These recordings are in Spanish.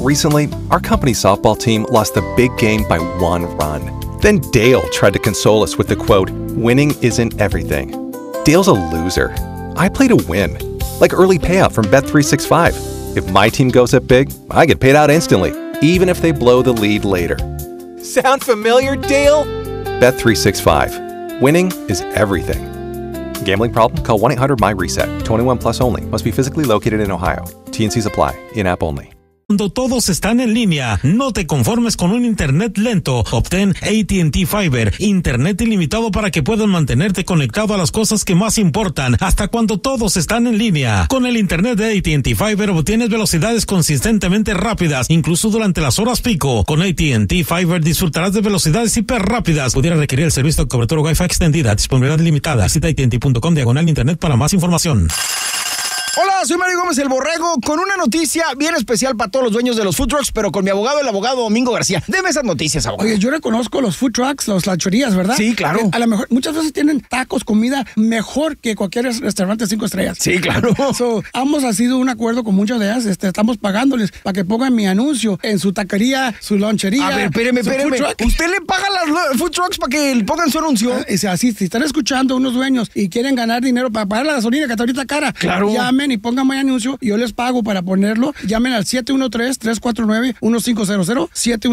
Recently, our company softball team lost the big game by 1 run. Then Dale tried to console us with the quote, "Winning isn't everything." Dale's a loser. I play to win. Like early payout from Bet365. If my team goes up big, I get paid out instantly, even if they blow the lead later. Sound familiar, Dale? Bet365. Winning is everything. Gambling problem? Call 1-800-MY-RESET. 21 plus only. Must be physically located in Ohio. T&Cs apply. In-app only. Cuando todos están en línea, no te conformes con un internet lento. Obtén AT&T Fiber, internet ilimitado para que puedas mantenerte conectado a las cosas que más importan, hasta cuando todos están en línea. Con el internet de AT&T Fiber obtienes velocidades consistentemente rápidas, incluso durante las horas pico. Con AT&T Fiber disfrutarás de velocidades hiper rápidas. Pudiera requerir el servicio de cobertura Wi-Fi extendida, disponibilidad limitada. Visita AT&T.com/internet para más información. Hola, soy Mario Gómez el Borrego con una noticia bien especial para todos los dueños de los food trucks, pero con mi abogado, el abogado Domingo García. Deme esas noticias, abogado. Oye, yo reconozco los food trucks, las lancherías, ¿verdad? Sí, claro. A lo mejor muchas veces tienen tacos, comida mejor que cualquier restaurante 5 estrellas. Sí, claro. Hemos sido un acuerdo con muchas de ellas. Estamos pagándoles para que pongan mi anuncio en su taquería, su lonchería. A ver, espéreme. ¿Usted le paga a las food trucks para que pongan su anuncio? Así, si están escuchando unos dueños y quieren ganar dinero para pagar la gasolina que está ahorita cara, claro, llamen y pongan mi anuncio. Yo les pago para ponerlo. Llamen al 713-349-1500,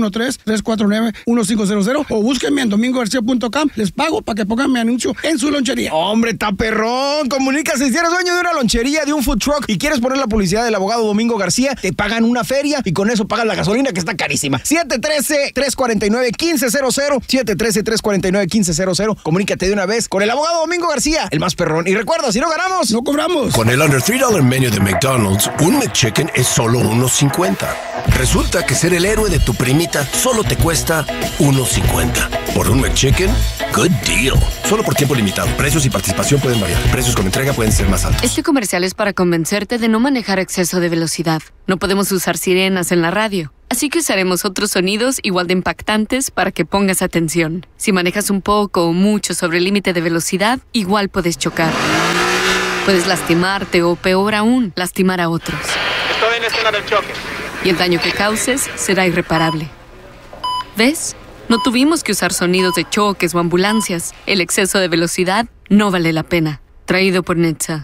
713-349-1500, o búsquenme en domingogarcia.com. Les pago para que pongan mi anuncio en su lonchería. Hombre, está perrón. Comunícase. Si eres dueño de una lonchería, de un food truck y quieres poner la publicidad del abogado Domingo García, te pagan una feria y con eso pagan la gasolina, que está carísima. 713-349-1500, 713-349-1500. Comunícate de una vez con el abogado Domingo García, el más perrón. Y recuerda, si no ganamos, no cobramos. Con el Under $3 Menu de McDonald's, un McChicken es solo $1.50. Resulta que ser el héroe de tu primita solo te cuesta $1.50. Por un McChicken, good deal. Solo por tiempo limitado. Precios y participación pueden variar. Precios con entrega pueden ser más altos. Este comercial es para convencerte de no manejar a exceso de velocidad. No podemos usar sirenas en la radio, así que usaremos otros sonidos igual de impactantes para que pongas atención. Si manejas un poco o mucho sobre el límite de velocidad, igual puedes chocar. Puedes lastimarte o, peor aún, lastimar a otros. Estoy en escena del choque. Y el daño que causes será irreparable. ¿Ves? No tuvimos que usar sonidos de choques o ambulancias. El exceso de velocidad no vale la pena. Traído por NHTSA.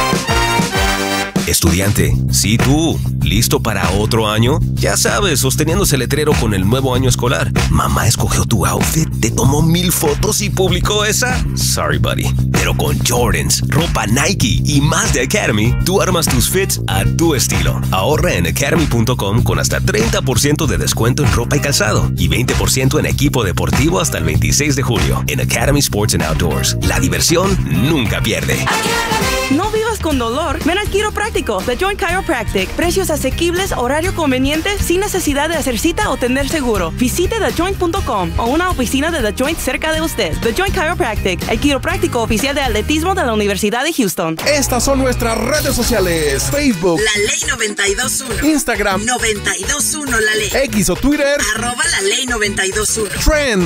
Estudiante, sí tú, ¿listo para otro año? Ya sabes, sosteniéndose el letrero con el nuevo año escolar. Mamá escogió tu outfit, te tomó 1000 fotos y publicó esa. Sorry, buddy. Pero con Jordans, ropa Nike y más de Academy, tú armas tus fits a tu estilo. Ahorra en academy.com con hasta 30% de descuento en ropa y calzado y 20% en equipo deportivo hasta el 26 de julio. En Academy Sports and Outdoors, la diversión nunca pierde. No vivas con dolor. Ven al quiropráctico, The Joint Chiropractic. Precios asequibles, horario conveniente, sin necesidad de hacer cita o tener seguro. Visite thejoint.com o una oficina de The Joint cerca de usted. The Joint Chiropractic, el quiropráctico oficial de atletismo de la Universidad de Houston. Estas son nuestras redes sociales: Facebook, La Ley 92.1, Instagram, 92.1 La Ley, X o Twitter, @La Ley 92.1, Trend,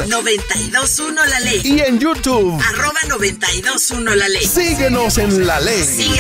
92.1 La Ley, y en YouTube, @92.1 La Ley. Síguenos en La Ley.